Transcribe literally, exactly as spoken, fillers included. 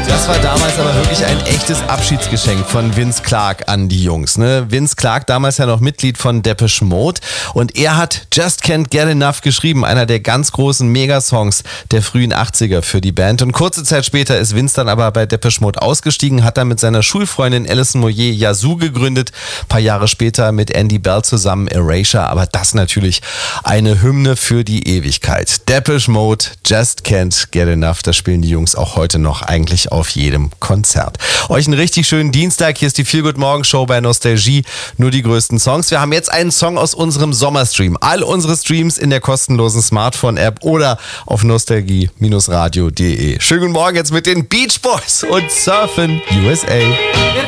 Das war damals aber wirklich ein echtes Abschiedsgeschenk von Vince Clarke an die Jungs. Ne? Vince Clarke, damals ja noch Mitglied von Depeche Mode, und er hat Just Can't Get Enough geschrieben, einer der ganz großen Megasongs der frühen achtziger für die Band. Und kurze Zeit später ist Vince dann aber bei Depeche Mode ausgestiegen, hat dann mit seiner Schulfreundin Alison Moyet Yazoo gegründet, ein paar Jahre später mit Andy Bell zusammen Erasure, aber das natürlich eine Hymne für die Ewigkeit. Depeche Mode, Just Can't Get Enough, das spielen die Jungs auch heute noch eigentlich auf jedem Konzert. Euch einen richtig schönen Dienstag, hier ist die Feel Good Morgen Show bei Nostalgie, nur die größten Songs. Wir haben jetzt einen Song aus unserem Sommerstream. All unsere Streams in der kostenlosen Smartphone-App oder auf nostalgie radio punkt de. Schönen guten Morgen jetzt mit den Beach Boys und Surfin' U S A.